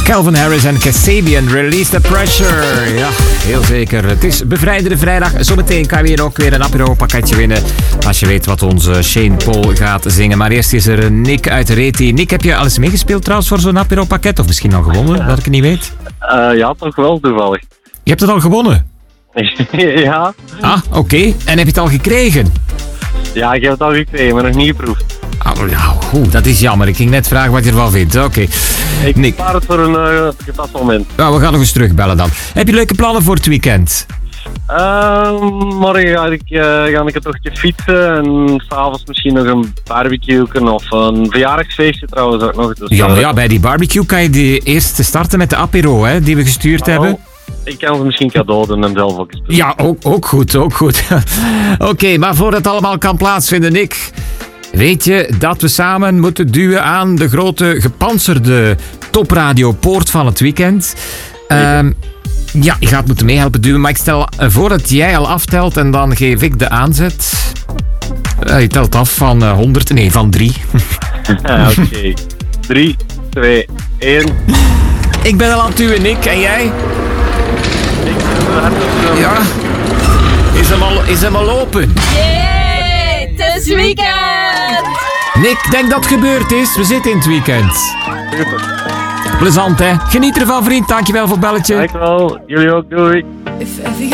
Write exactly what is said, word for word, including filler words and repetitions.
Calvin Harris en Kasabian, Release the Pressure. Ja, heel zeker. Het is bevrijdende vrijdag. Zometeen kan je hier ook weer een apero-pakketje winnen. Als je weet wat onze Shane Paul gaat zingen. Maar eerst is er Nick uit Reti. Nick, heb je alles meegespeeld trouwens voor zo'n apero-pakket? Of misschien al gewonnen, dat ik het niet weet? Uh, ja, toch wel toevallig. Je hebt het al gewonnen? Ja. Ah, oké. Okay. En heb je het al gekregen? Ja, ik heb het al gekregen, maar nog niet geproefd. Oh, nou, goed, dat is jammer. Ik ging net vragen wat je ervan vindt. Oké. Okay. Ik Nick. spaar het voor een uh, gepast moment. Nou, we gaan nog eens terugbellen dan. Heb je leuke plannen voor het weekend? Uh, morgen ga ik, uh, ga ik een tochtje fietsen en s'avonds misschien nog een barbecue of een verjaardagsfeestje trouwens ook nog. Dus, ja, maar ja, bij die barbecue kan je die eerst starten met de apero, hè, die we gestuurd oh, hebben. Ik kan ze misschien cadeau doen en zelf ook eens. Ja, ook, ook goed, ook goed. Oké, okay, maar voordat het allemaal kan plaatsvinden, Nick, weet je dat we samen moeten duwen aan de grote gepantserde topradiopoort van het weekend? Um, ja, je gaat moeten meehelpen duwen, maar ik stel voor dat jij al aftelt en dan geef ik de aanzet. Uh, je telt af van uh, honderd, nee, van drie. Ja, oké. Okay. drie, twee, één. Ik ben al aan het duwen, Nick, en jij? Ik ben hard op de... Ja. Is hem al, is hem al open? Yay, het is weekend! Nick, denk dat het gebeurd is. We zitten in het weekend. Super. Plezant, hè? Geniet ervan, vriend. Dankjewel voor het belletje. Dankjewel. Jullie ook. Doei.